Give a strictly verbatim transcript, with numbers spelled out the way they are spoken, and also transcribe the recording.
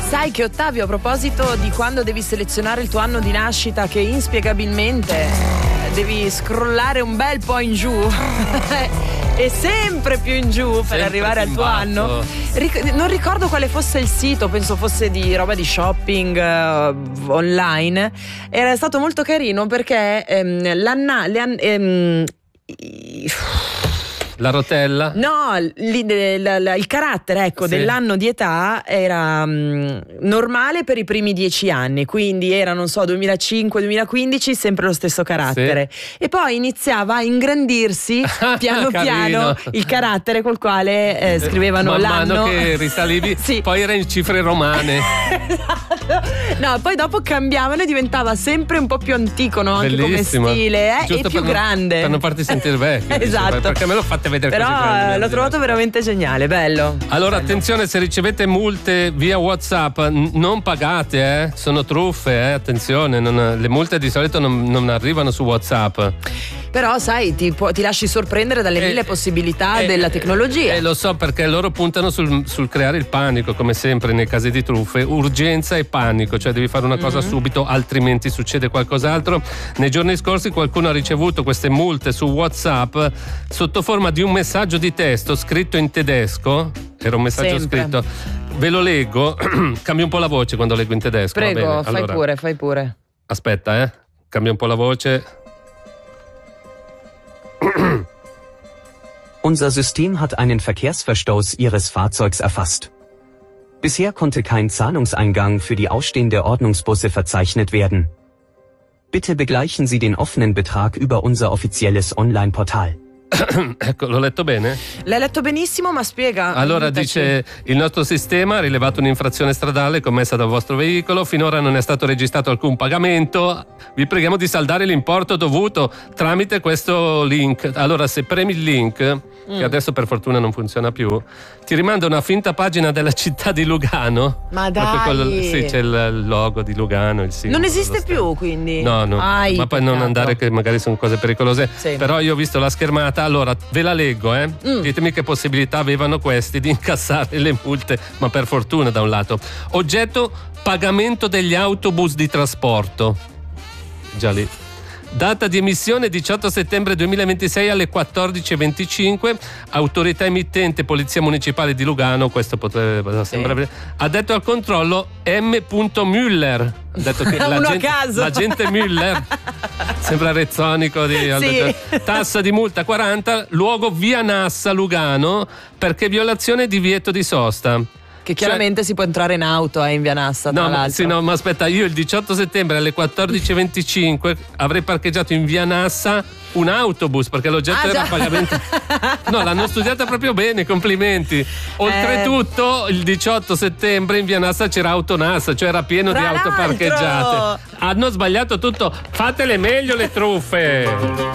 Sai che Ottavio, a proposito di quando devi selezionare il tuo anno di nascita, che inspiegabilmente devi scrollare un bel po' in giù e sempre più in giù per sempre arrivare al tuo basso. anno. Ric- non ricordo quale fosse il sito, penso fosse di roba di shopping uh, online. Era stato molto carino perché ehm, l'anna- le an- ehm, i- La rotella? No, li, la, la, il carattere ecco Sì. dell'anno di età era um, normale per i primi dieci anni, quindi era, non so, duemilacinque duemilaquindici, sempre lo stesso carattere. Sì. E poi iniziava a ingrandirsi piano piano il carattere col quale eh, scrivevano Man l'anno. mano che risalivi, sì. Poi era in cifre romane. No, poi dopo cambiavano e diventava sempre un po' più antico, no? Anche Bellissimo. come stile, eh? E più per grande. Non, per non farti sentire vecchio. Esatto. Perché me lo fate vedere Però così grande, l'ho trovato veramente geniale, bello. Allora bello. attenzione, se ricevete multe via WhatsApp n- non pagate, eh? Sono truffe, eh? Attenzione, non, le multe di solito non, non arrivano su WhatsApp. Però sai, ti, può, ti lasci sorprendere dalle Eh, mille possibilità eh, della tecnologia. E eh, lo so, perché loro puntano sul, sul creare il panico, come sempre nei casi di truffe. Urgenza e panico, cioè devi fare una cosa mm-hmm. subito, altrimenti succede qualcos'altro. Nei giorni scorsi qualcuno ha ricevuto queste multe su WhatsApp sotto forma di un messaggio di testo scritto in tedesco. Era un messaggio Sempre. scritto. Ve lo leggo. Cambio un po' la voce quando leggo in tedesco. Prego, va bene? fai Allora, pure, fai pure. Aspetta, eh. Cambio un po' la voce. Unser System hat einen Verkehrsverstoß Ihres Fahrzeugs erfasst. Bisher konnte kein Zahlungseingang für die ausstehende Ordnungsbusse verzeichnet werden. Bitte begleichen Sie den offenen Betrag über unser offizielles Online-Portal. Ecco, l'ho letto bene? L'hai letto benissimo, ma spiega. Allora aiutaci. dice: il nostro sistema ha rilevato un'infrazione stradale commessa dal vostro veicolo, finora non è stato registrato alcun pagamento, vi preghiamo di saldare l'importo dovuto tramite questo link. Allora se premi il link, mm. che adesso per fortuna non funziona più, ti rimanda una finta pagina della città di Lugano. Ma dai! Col, sì, c'è il logo di Lugano, il simbolo. Non esiste più, quindi? No, no, Ai, ma poi peccato. non andare, che magari sono cose pericolose. Sì. Però io ho visto la schermata. Allora ve la leggo, eh? Mm. Ditemi che possibilità avevano questi di incassare le multe, ma per fortuna da un lato. Oggetto: pagamento degli autobus di trasporto. Già lì. Data di emissione diciotto settembre duemilaventisei alle quattordici e venticinque. Autorità emittente Polizia Municipale di Lugano. Questo potrebbe sembrare. Sì. Ha detto al controllo M. Müller. Ha detto che Uno la a gente, caso. l'agente Müller. Sembra rezzonico di sì. Tassa di multa quaranta. Luogo via Nassa Lugano perché violazione divieto di sosta. Che chiaramente cioè, si può entrare in auto eh, in via Nassa, tra no, l'altro. Ma, sì, no, ma aspetta, io il diciotto settembre alle quattordici e venticinque avrei parcheggiato in via Nassa un autobus, perché l'oggetto ah, era già. pagamento. No, l'hanno studiata proprio bene, complimenti. Oltretutto, eh. il diciotto settembre in via Nassa c'era Autonassa, cioè era pieno tra di auto l'altro. parcheggiate. Hanno sbagliato tutto. Fatele meglio le truffe.